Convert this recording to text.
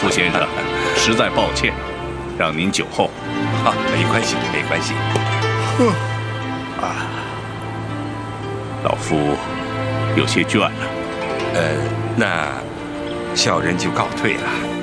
傅先生，实在抱歉，让您久候。 啊，没关系，没关系。 老夫有些倦了。 那小人就告退了。